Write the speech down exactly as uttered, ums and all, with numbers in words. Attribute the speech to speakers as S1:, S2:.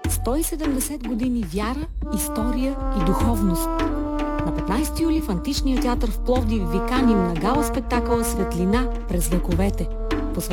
S1: сто и седемдесет години вяра, история и духовност. На петнайсети юли в Античния театър в Пловдив ви каним на гала спектакъла "Светлина през вековете".